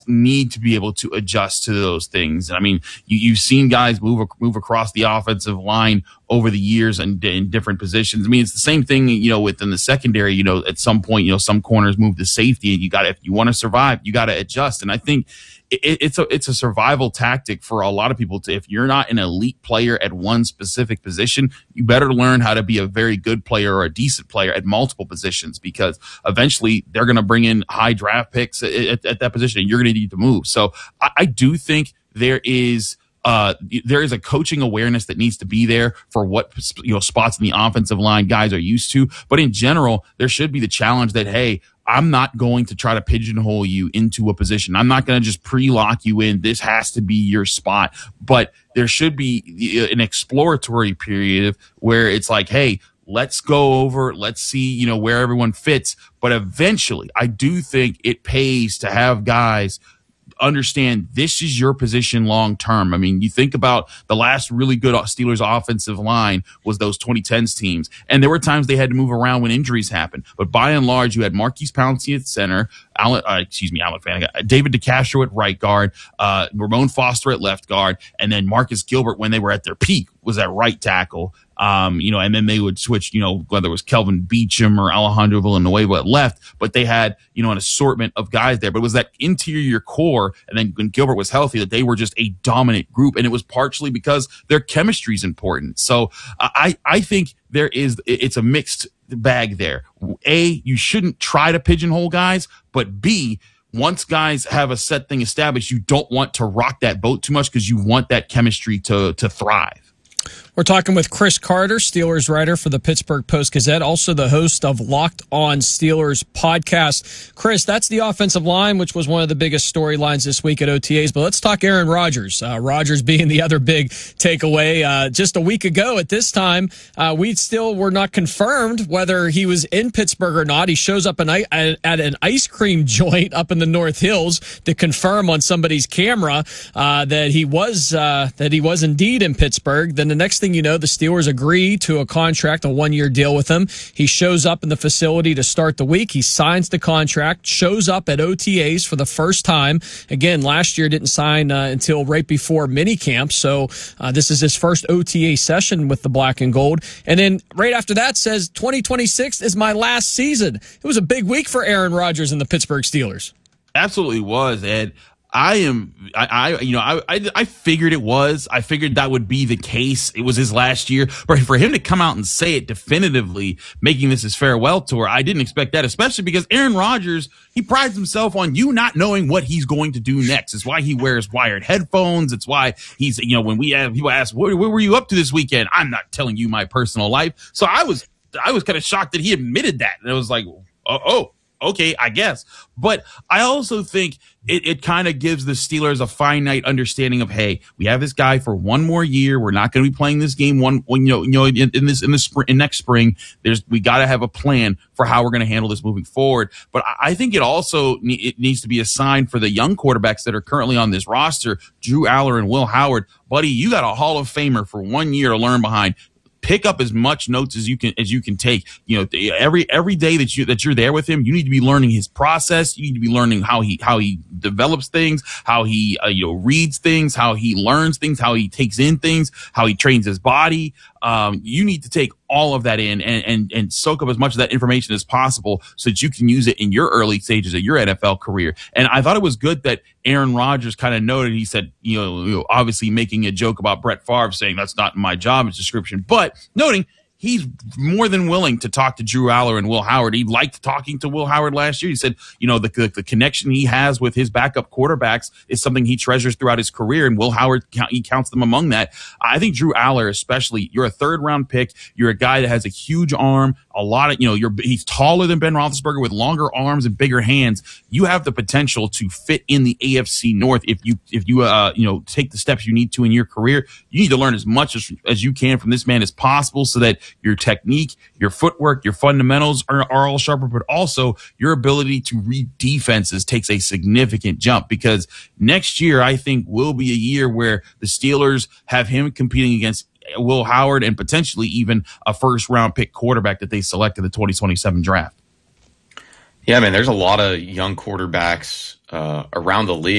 need to be able to adjust to those things. And I mean, you've seen guys move across the offensive line over the years and in different positions. I mean, it's the same thing, within the secondary. At some point, some corners move to safety, and if you want to survive, you got to adjust. And I think it's a survival tactic for a lot of people. If you're not an elite player at one specific position, you better learn how to be a very good player or a decent player at multiple positions, because eventually they're going to bring in high draft picks at that position, and you're going to need to move. So I do think there is a coaching awareness that needs to be there for what spots in the offensive line guys are used to. But in general, there should be the challenge that, hey, I'm not going to try to pigeonhole you into a position. I'm not going to just pre-lock you in. This has to be your spot. But there should be an exploratory period where it's like, hey, let's go over, let's see, where everyone fits. But eventually, I do think it pays to have guys understand this is your position long term. I mean, you think about the last really good Steelers offensive line was those 2010s teams, and there were times they had to move around when injuries happened. But by and large, you had Marquise Pouncey at center, Alan Flanagan, David DeCastro at right guard, Ramon Foster at left guard, and then Marcus Gilbert, when they were at their peak, was at right tackle. And then they would switch, whether it was Kelvin Beachum or Alejandro Villanueva at left, but they had, an assortment of guys there. But it was that interior core, and then when Gilbert was healthy, that they were just a dominant group, and it was partially because their chemistry is important. So I think it's a mixed bag there. A, you shouldn't try to pigeonhole guys, but B, once guys have a set thing established, you don't want to rock that boat too much, because you want that chemistry to thrive. We're talking with Chris Carter, Steelers writer for the Pittsburgh Post-Gazette, also the host of Locked On Steelers podcast. Chris, that's the offensive line, which was one of the biggest storylines this week at OTAs. But let's talk Aaron Rodgers. Rodgers being the other big takeaway. Just a week ago at this time, we still were not confirmed whether he was in Pittsburgh or not. He shows up at an ice cream joint up in the North Hills to confirm on somebody's camera that he was indeed in Pittsburgh. Then the next thing you know, the Steelers agree to a contract, a one-year deal with him. He shows up in the facility to start the week. He signs the contract, shows up at OTAs for the first time. Again, last year didn't sign until right before minicamp, so this is his first OTA session with the black and gold. And then right after that says 2026 is my last season. It was a big week for Aaron Rodgers and the Pittsburgh Steelers. Absolutely was, Ed. I figured it was. I figured that would be the case. It was his last year. But for him to come out and say it definitively, making this his farewell tour, I didn't expect that, especially because Aaron Rodgers, he prides himself on you not knowing what he's going to do next. It's why he wears wired headphones. It's why he's, when we have people ask, where were you up to this weekend? I'm not telling you my personal life. So I was kind of shocked that he admitted that. And it was like, oh. Okay, I guess. But I also think it kind of gives the Steelers a finite understanding of, hey, we have this guy for one more year. We're not going to be playing this game in next spring. We got to have a plan for how we're going to handle this moving forward. But I think it needs to be a sign for the young quarterbacks that are currently on this roster, Drew Aller and Will Howard. Buddy, you got a Hall of Famer for 1 year to learn behind. Pick up as much notes as you can take. Every day that you're there with him, you need to be learning his process. You need to be learning how he develops things, how he reads things, how he learns things, how he takes in things, how he trains his body. You need to take all of that in and soak up as much of that information as possible so that you can use it in your early stages of your NFL career. And I thought it was good that Aaron Rodgers kind of noted, he said, obviously making a joke about Brett Favre saying that's not my job description, but noting he's more than willing to talk to Drew Aller and Will Howard. He liked talking to Will Howard last year. He said, the connection he has with his backup quarterbacks is something he treasures throughout his career, and Will Howard, he counts them among that. I think Drew Aller, especially, you're a third-round pick. You're a guy that has a huge arm, a lot of, he's taller than Ben Roethlisberger with longer arms and bigger hands. You have the potential to fit in the AFC North if you take the steps you need to in your career. You need to learn as much as you can from this man as possible so that your technique, your footwork, your fundamentals are all sharper, but also your ability to read defenses takes a significant jump, because next year I think will be a year where the Steelers have him competing against Will Howard and potentially even a first-round pick quarterback that they select in the 2027 draft. Yeah, man, there's a lot of young quarterbacks around the league.